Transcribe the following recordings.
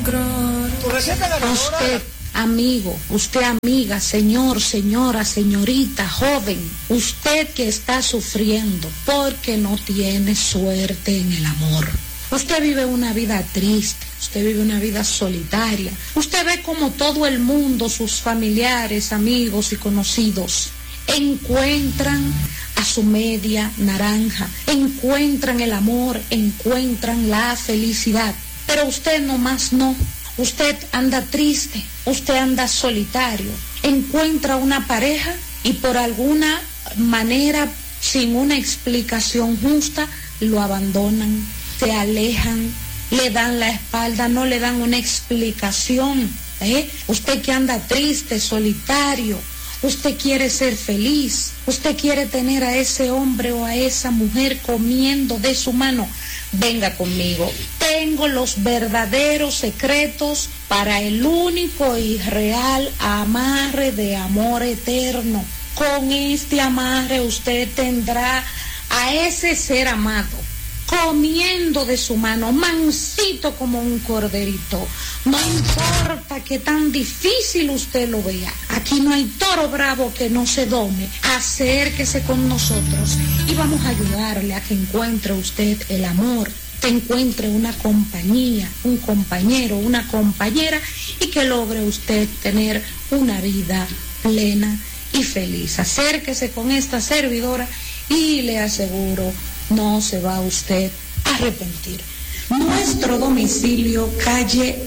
Usted, amigo, usted amiga, señor, señora, señorita, joven, usted que está sufriendo porque no tiene suerte en el amor. Usted vive una vida triste, usted vive una vida solitaria. Usted ve como todo el mundo, sus familiares, amigos y conocidos, encuentran a su media naranja, encuentran el amor, encuentran la felicidad. Pero usted nomás no. Usted anda triste, usted anda solitario, encuentra una pareja y por alguna manera, sin una explicación justa, lo abandonan, se alejan, le dan la espalda, no le dan una explicación. Usted que anda triste, solitario, usted quiere ser feliz, usted quiere tener a ese hombre o a esa mujer comiendo de su mano. Venga conmigo, tengo los verdaderos secretos para el único y real amarre de amor eterno. Con este amarre usted tendrá a ese ser amado comiendo de su mano, mansito como un corderito. No importa que tan difícil usted lo vea, aquí no hay toro bravo que no se dome. Acérquese con nosotros y vamos a ayudarle a que encuentre usted el amor, que encuentre una compañía, un compañero, una compañera y que logre usted tener una vida plena y feliz. Acérquese con esta servidora y le aseguro, no se va usted a arrepentir. Nuestro domicilio, calle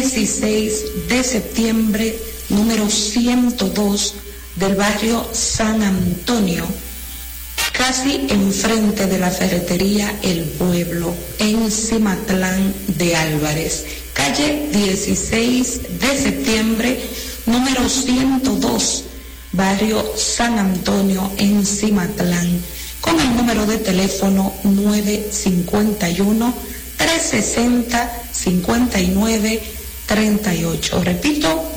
16 de septiembre, número 102 del barrio San Antonio, casi enfrente de la ferretería El Pueblo, en Cimatlán de Álvarez. Calle 16 de septiembre, número 102, barrio San Antonio, en Cimatlán, con el número de teléfono 951-360-5938. Repito,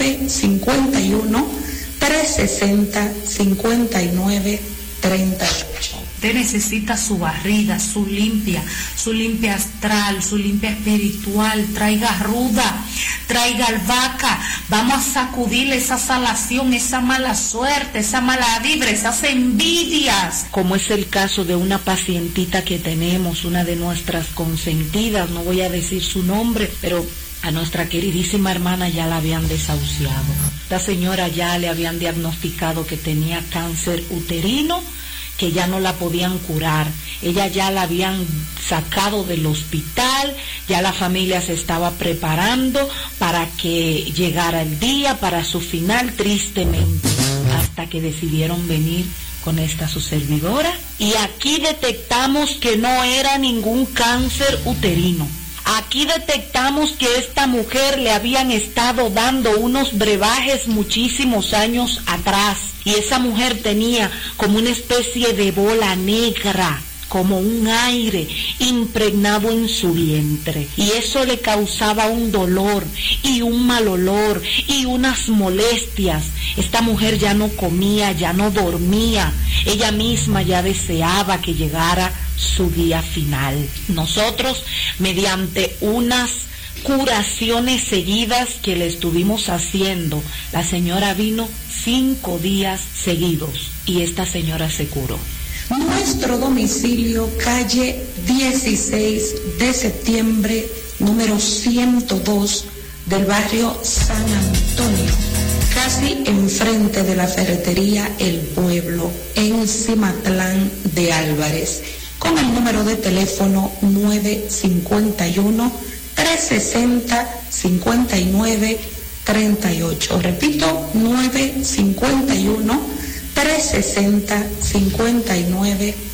951-360-5938. Usted necesita su barriga, su limpia astral, su limpia espiritual. Traiga ruda, traiga albahaca. Vamos a sacudirle esa salación, esa mala suerte, esa mala vibra, esas envidias. Como es el caso de una pacientita que tenemos, una de nuestras consentidas, no voy a decir su nombre, pero a nuestra queridísima hermana ya la habían desahuciado. Esta señora ya le habían diagnosticado que tenía cáncer uterino, que ya no la podían curar. Ella ya la habían sacado del hospital, ya la familia se estaba preparando para que llegara el día, para su final, tristemente, hasta que decidieron venir con esta su servidora. Y aquí detectamos que no era ningún cáncer uterino. Aquí detectamos que esta mujer le habían estado dando unos brebajes muchísimos años atrás y esa mujer tenía como una especie de bola negra, como un aire impregnado en su vientre, y eso le causaba un dolor y un mal olor y unas molestias. Esta mujer ya no comía, ya no dormía, ella misma ya deseaba que llegara su día final. Nosotros, mediante unas curaciones seguidas que le estuvimos haciendo, la señora vino 5 días seguidos y esta señora se curó. Nuestro domicilio, calle 16 de septiembre, número 102 del barrio San Antonio, casi enfrente de la ferretería El Pueblo, en Cimatlán de Álvarez, con el número de teléfono 951-360-5938. Repito, 951-360-5938.